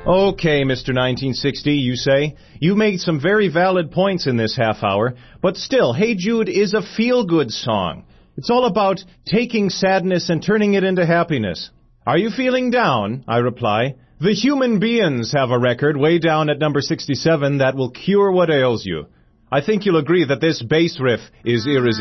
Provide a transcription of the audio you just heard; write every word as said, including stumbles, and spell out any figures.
Okay, Mister nineteen sixty, you say. You made some very valid points in this half hour, but still, Hey Jude is a feel-good song. It's all about taking sadness and turning it into happiness. Are you feeling down? I reply. The Human Beings have a record way down at number sixty-seven that will cure what ails you. I think you'll agree that this bass riff is irresistible.